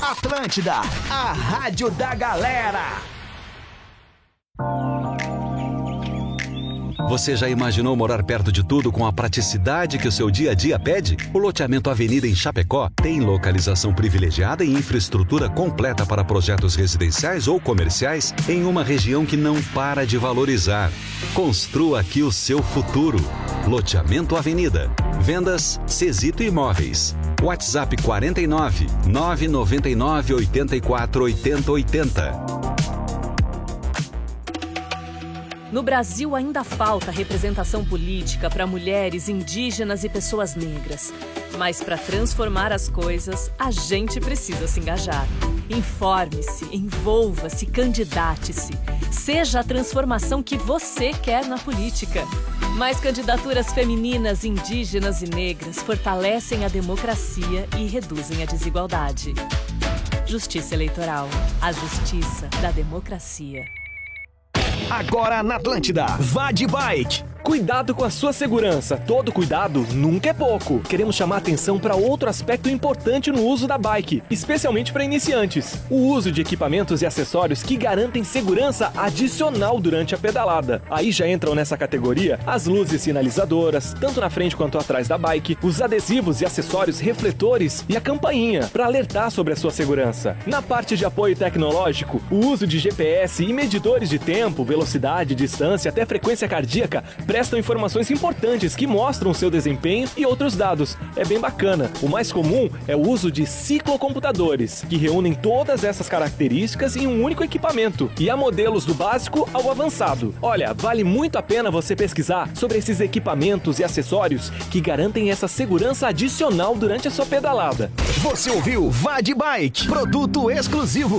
Atlântida, a rádio da galera. Você já imaginou morar perto de tudo com a praticidade que o seu dia a dia pede? O loteamento Avenida em Chapecó tem localização privilegiada e infraestrutura completa para projetos residenciais ou comerciais em uma região que não para de valorizar. Construa aqui o seu futuro. Loteamento Avenida. Vendas Cezito Imóveis. WhatsApp 49 999 84 80 80. No Brasil ainda falta representação política para mulheres, indígenas e pessoas negras. Mas para transformar as coisas, a gente precisa se engajar. Informe-se, envolva-se, candidate-se. Seja a transformação que você quer na política. Mais candidaturas femininas, indígenas e negras fortalecem a democracia e reduzem a desigualdade. Justiça Eleitoral. A justiça da democracia. Agora na Atlântida, vá de bike. Cuidado com a sua segurança. Todo cuidado nunca é pouco. Queremos chamar atenção para outro aspecto importante no uso da bike, especialmente para iniciantes. O uso de equipamentos e acessórios que garantem segurança adicional durante a pedalada. Aí já entram nessa categoria as luzes sinalizadoras, tanto na frente quanto atrás da bike, os adesivos e acessórios refletores e a campainha, para alertar sobre a sua segurança. Na parte de apoio tecnológico, o uso de GPS e medidores de tempo, velocidade, distância até frequência cardíaca prestam informações importantes que mostram o seu desempenho e outros dados. É bem bacana. O mais comum é o uso de ciclocomputadores, que reúnem todas essas características em um único equipamento. E há modelos do básico ao avançado. Olha, vale muito a pena você pesquisar sobre esses equipamentos e acessórios que garantem essa segurança adicional durante a sua pedalada. Você ouviu Vá de Bike, produto exclusivo.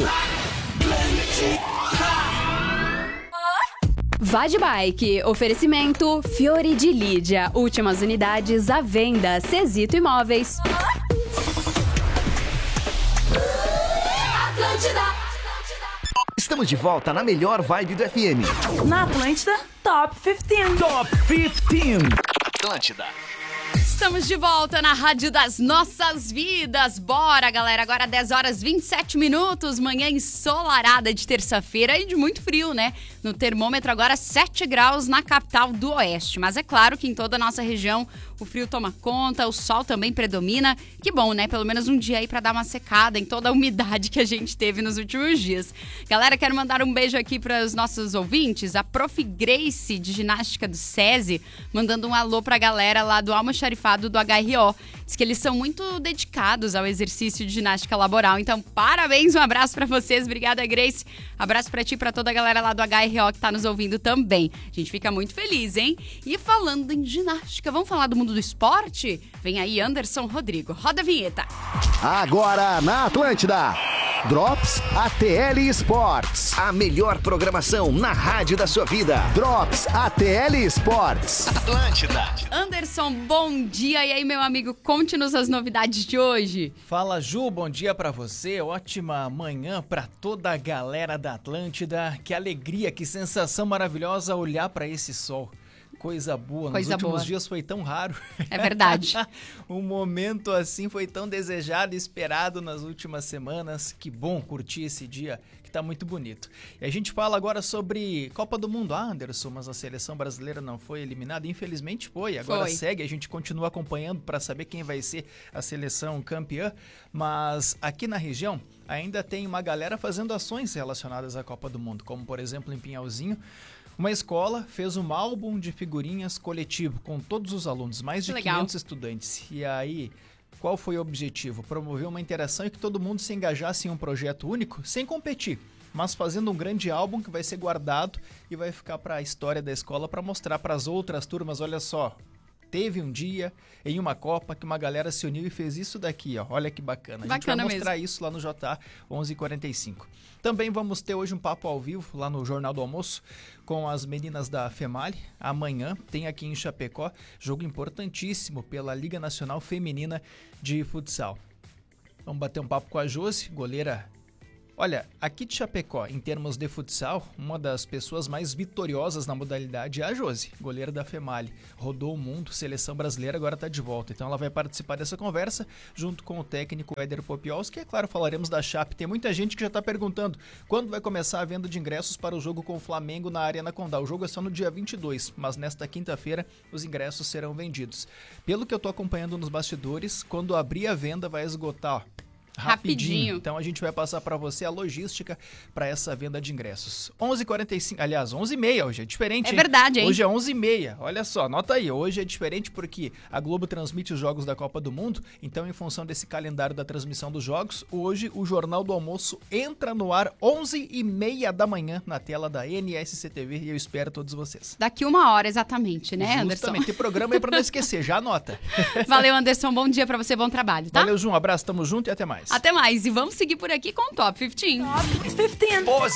Vá de Bike, oferecimento Fiore de Lídia, últimas unidades à venda, Cezito Imóveis. Atlântida. Estamos de volta na melhor vibe do FM. Na Atlântida, Top 15. Top 15. Atlântida. Estamos de volta na Rádio das Nossas Vidas. Bora, galera. Agora 10 horas 27 minutos. Manhã ensolarada de terça-feira e de muito frio, né? No termômetro agora 7 graus na capital do Oeste. Mas é claro que em toda a nossa região o frio toma conta, o sol também predomina. Que bom, né? Pelo menos um dia aí pra dar uma secada em toda a umidade que a gente teve nos últimos dias. Galera, quero mandar um beijo aqui para os nossos ouvintes. A Prof. Grace, de ginástica do SESI, mandando um alô pra galera lá do almoxarifado do HRO. Diz que eles são muito dedicados ao exercício de ginástica laboral. Então, parabéns, um abraço pra vocês. Obrigada, Grace. Abraço pra ti e pra toda a galera lá do HRO que tá nos ouvindo também. A gente fica muito feliz, hein? E falando em ginástica, vamos falar do mundo do esporte? Vem aí, Anderson Rodrigo. Roda a vinheta. Agora na Atlântida, Drops ATL Sports. A melhor programação na rádio da sua vida. Drops ATL Sports. Atlântida. Anderson, bom dia. E aí, meu amigo, conte-nos as novidades de hoje. Fala, Ju, bom dia pra você. Ótima manhã pra toda a galera da Atlântida. Que alegria, que sensação maravilhosa olhar pra esse sol. Coisa boa, nos últimos dias foi tão raro. É verdade. Um momento assim foi tão desejado e esperado nas últimas semanas. Que bom curtir esse dia, que tá muito bonito. E a gente fala agora sobre Copa do Mundo. Anderson, mas a seleção brasileira não foi eliminada? Infelizmente foi, agora segue, a gente continua acompanhando para saber quem vai ser a seleção campeã. Mas aqui na região ainda tem uma galera fazendo ações relacionadas à Copa do Mundo, como por exemplo em Pinhalzinho. Uma escola fez um álbum de figurinhas coletivo com todos os alunos, mais de 500 estudantes. E aí, qual foi o objetivo? Promover uma interação e que todo mundo se engajasse em um projeto único, sem competir, mas fazendo um grande álbum que vai ser guardado e vai ficar para a história da escola para mostrar para as outras turmas, olha só. Teve um dia em uma Copa que uma galera se uniu e fez isso daqui, ó. Olha que bacana. A gente vai mostrar isso lá no JA 11h45. Também vamos ter hoje um papo ao vivo lá no Jornal do Almoço com as meninas da FEMALI. Amanhã tem aqui em Chapecó jogo importantíssimo pela Liga Nacional Feminina de Futsal. Vamos bater um papo com a Josi, goleira Olha, aqui de Chapecó, em termos de futsal, uma das pessoas mais vitoriosas na modalidade é a Josi, goleira da FEMALI. Rodou o mundo, seleção brasileira, agora está de volta. Então ela vai participar dessa conversa junto com o técnico Éder Popiolski. É claro, falaremos da Chape. Tem muita gente que já está perguntando quando vai começar a venda de ingressos para o jogo com o Flamengo na Arena Condá. O jogo é só no dia 22, mas nesta quinta-feira os ingressos serão vendidos. Pelo que eu estou acompanhando nos bastidores, quando abrir a venda vai esgotar, ó. Rapidinho. Então a gente vai passar para você a logística para essa venda de ingressos. 11h45, aliás, 11h30 hoje, é diferente. É verdade, hein? Hoje é 11h30, olha só, anota aí, hoje é diferente porque a Globo transmite os jogos da Copa do Mundo, então em função desse calendário da transmissão dos jogos, hoje o Jornal do Almoço entra no ar 11h30 da manhã na tela da NSC-TV e eu espero todos vocês. Daqui 1 hora exatamente, né, Anderson? Justamente, tem programa aí para não esquecer, já anota. Valeu, Anderson, bom dia para você, bom trabalho, tá? Valeu, Ju, um abraço, tamo junto e até mais. Até mais. E vamos seguir por aqui com o Top 15. Top 15.